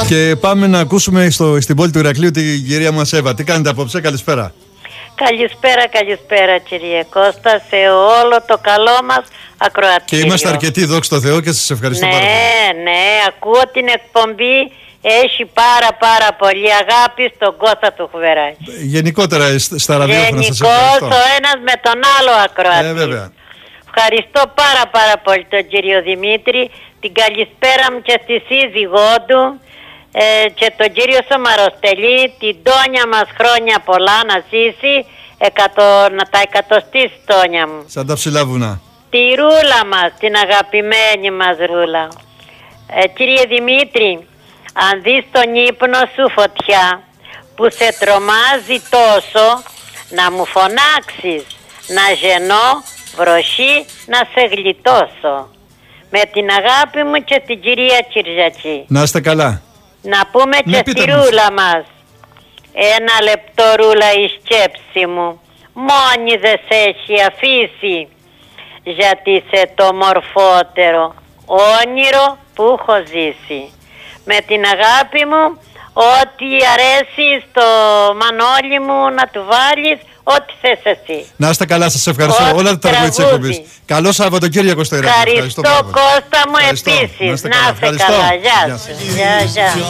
Και πάμε να ακούσουμε στην πόλη του Ηρακλείου την κυρία μας Εύα. Τι κάνετε απόψε, καλησπέρα. Καλησπέρα κύριε Κώστα, σε όλο το καλό μας ακροατήριο. Και είμαστε αρκετοί, δόξα τω Θεώ, και σας ευχαριστώ πάρα πολύ. Ναι, ακούω την εκπομπή, έχει πάρα πολύ αγάπη στον Κώστα του Χουβεράκη. Γενικότερα στα ραδιόφωνα σας ευχαριστώ. Γενικώς ο ένας με τον άλλο ακροατή. Βέβαια. Ευχαριστώ πάρα πολύ τον κύριο Δημήτρη, την καλησπέρα μου και στη σύζυγό του και τον κύριο Σομαροστελή, την Τόνια μας χρόνια πολλά να ζήσει, να τα εκατοστήσει Τόνια μου. Σαν τα ψηλά βουνά. Τη Ρούλα μας, την αγαπημένη μας Ρούλα. Κύριε Δημήτρη, αν δεις τον ύπνο σου φωτιά που σε τρομάζει τόσο, να μου φωνάξεις, να γεννώ βροχή να σε γλιτώσω. Με την αγάπη μου και την κυρία Κυριακή. Να είστε καλά. Να πούμε και στη Ρούλα μας. Ένα λεπτό Ρούλα η σκέψη μου μόνη δεν σε έχει αφήσει, γιατί είσαι το μορφότερο όνειρο που έχω ζήσει. Με την αγάπη μου, ό,τι αρέσει στο Μανώλη μου να του βάλεις, ό,τι θες εσύ. Να είστε καλά, σας ευχαριστώ. Όλα τα τραγούδια της εκπομπής. Καλό Σαββατοκύριακο στο Ηράκλειο. Ευχαριστώ Κώστα μου επίσης. Να είστε καλά. Γεια σου.